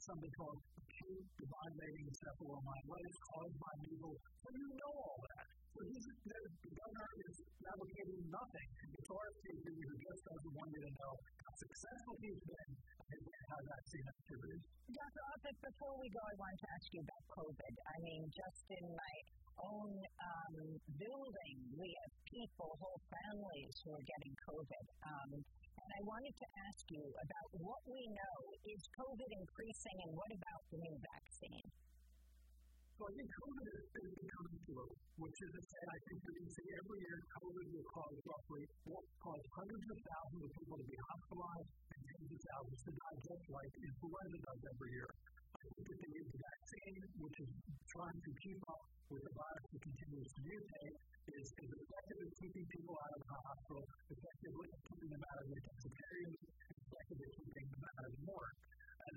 something called acute divine-mating encephalomyelitis caused by measles. So you know all that. So the governor is advocating nothing. It's RFK who just doesn't want you to know how successful he's been in anti-vaccine activities. Dr. Offit, before we go, I wanted to ask you about COVID. I mean, just in my own building, we have people, whole families who are getting COVID. And I wanted to ask you about what we know. Is COVID increasing, and what about the new vaccine? So I think COVID is becoming flu, which is to say, I think that you see every year COVID will cause hundreds of thousands of people to be hospitalized and tens of thousands to die, just like influenza does every year. I think that the vaccine, which is trying to keep up with the virus that continues to mutate, is effective at keeping people out of the hospital, effective at keeping them out of the intensive care units, effective at keeping them out of